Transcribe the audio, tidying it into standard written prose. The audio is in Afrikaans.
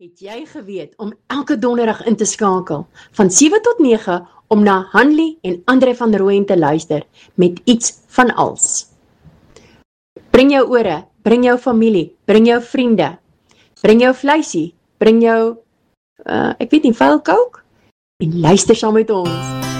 Het jy geweet om elke donderdag in te skakel van 7 tot 9 om na Hanlie en Andre van Rooyen te luister met iets van als? Bring jou ore, bring jou familie, bring jou vriende, bring jou vleisie, bring jou, ek weet nie, vuil kook en luister saam met ons.